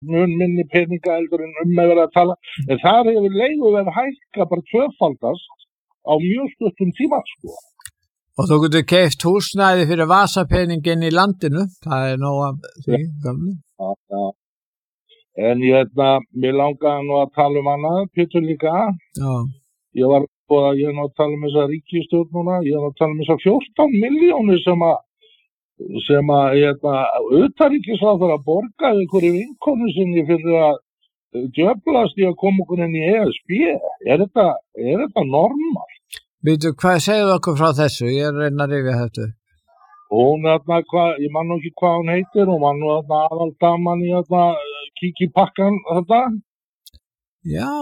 mun minni peninga heldur en með verið að tala. En þar hefur leiguverð hækka bara tvöfaldast á mjög stuttum tíma, sko. Og þú getur keypt húsnæði fyrir vasapeningin í landinu. Það nóg af því, gamli. Já. En mér langaði nú að tala annað, Pétur líka. Já. Ég var að tala þessa ríkisstjórn núna, ég var að tala þessa 14 milljónir sem utanríkisráðherra borgaði einhverju vinkonu sinni fyrir að djöflast í að koma okkur inn í ESB. Er þetta normal? Veitu, hvað segir okkur frá þessu? Ég reyna að rifja þetta. Hún ég man nú ekki hvað hún heitir, hún var nú aðaldaman í kíkipakkan þetta. Já.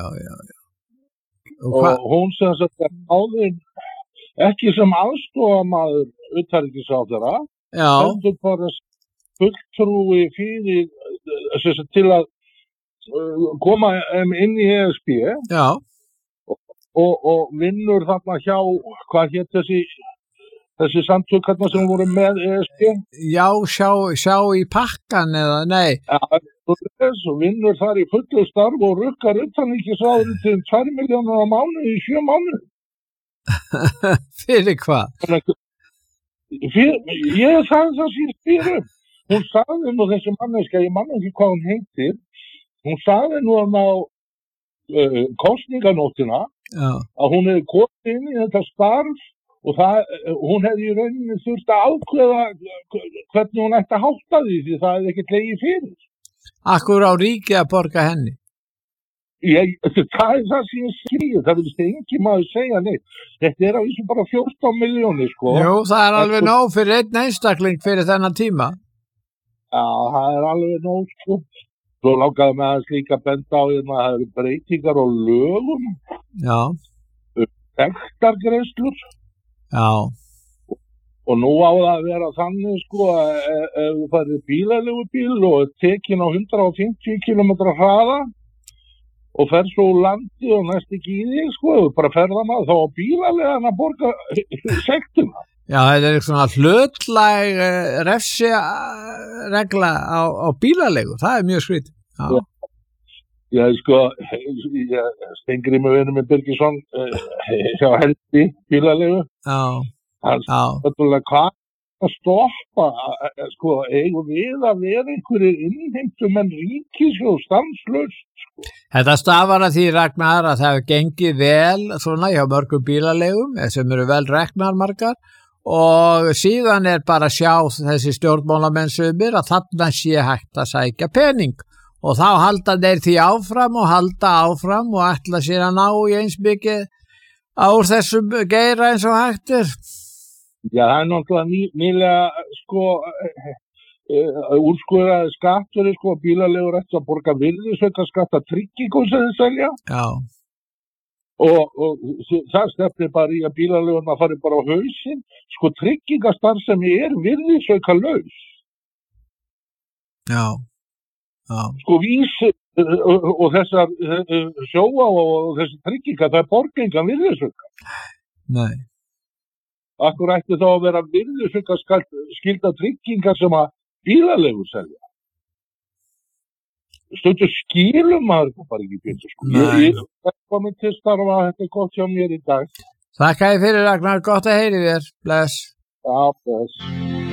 Og hún sem sagt áður ekki sem aðstofamaður utanríkisráðherra, heldur bara fulltrúi fyrir til að koma inn í ESB. Já. Og vinnur þarna hjá, hvað hét þessi samtökarna sem voru með ESB? Já, sjá í pakkan eða, nei. Ja, og vinnur þar í fullu starf og rukkar utanríkisráðherra til 2 milljónir á mánuði í 7 mánuði. Fyrir hvað? Ég sagði það síðan fyrir. Hún sagði nú þessi manneska, ég man ekki hvað hún heitir, hún sagði nú á kosninganóttina að hún hefði komið inn í þetta starf og hún hefði í rauninni þurft að ákveða hvernig hún ætti að hátta því það hefði ekkert legið fyrir. Akkur á ríkið að borga henni? Það það sem ég skilji, það vilist engin maður segja neitt. Þetta á þessu bara 14 milljónir, sko. Jú, það alveg nóg fyrir einn einstakling fyrir þennan tíma. Já, það alveg nóg, sko. Svo langaði með að slíka benda á það eru breytingar á lögum. Já. Sektargreiðslur. Já. Og nú á það að vera þannig, sko, ef þú færir bílaleigubíl og tekin á 150 km hraða og fer svo úr landi og næst ekki í þig, sko, bara ferðamaður, þá á bílaleigan að borga sektina. Já, þetta svona hlutlæg refsiregla á bílalegu, það mjög skrítið. Já, sko, Steingrímur vinur minn Birgisson hjá Heldi bílalegu. Já. Hvað að stoppa, sko, eigum við að vera einhverjir innheimtum en ríkisjóð stanslaust, sko. Þetta stafar að því, Ragnar, að það hefur gengið vel svona hjá mörgum bílalegum sem eru vel reknar margar og síðan bara að sjá þessi stjórnmálamenn sumir að þarna sé hægt að sækja pening og þá halda þeir því áfram og halda áfram og ætla sér að ná í eins mikið úr þessum geira eins og hægt er. Já, það náttúrulega nýlega, sko, úrskurðaði skattur, sko, bílalegur eftir að borga virðisaukaskatt af tryggingum sem þeir selja. Já. Og það stefnir bara í að bílalegurna fari bara á hausinn. Sko, tryggingastarfsemi virðisaukalaus. Já. Sko, og þessar sjóa og þessi trygginga, það borga engan virðisauka. Nei. Akkur ætti þá að vera virðisaukaskylda tryggingar sem að bílalegur selja. Stundu skilum maður bara ekki betur, sko. Ég komið til starfa, þetta gott hjá mér í dag. Þakka þér fyrir, Ragnar, gott að heyri þér. Bless. Já, bless.